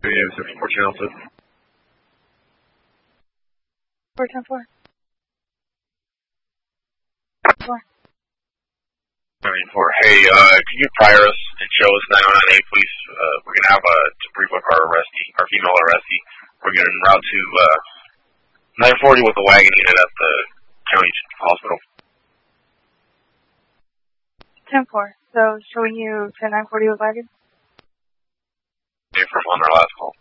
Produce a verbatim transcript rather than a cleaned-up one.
you, seventy-four channel two. four ten four. four. seventy-four. Hey, uh, can you prior us and show us nine oh nine eight, please? Uh, we're going to have a to pre-book our arrestee, our female arrestee. We're going to route to uh, nine forty with the wagon unit at the county hospital. ten four. So showing you to nine forty with wagon? Yeah, from on our last call.